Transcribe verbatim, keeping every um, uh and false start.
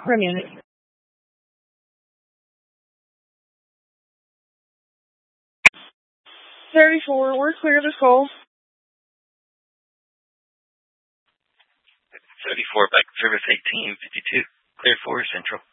For a minute. thirty-four, we're clear of the call. thirty-four, back service eighteen fifty-two, clear for Central.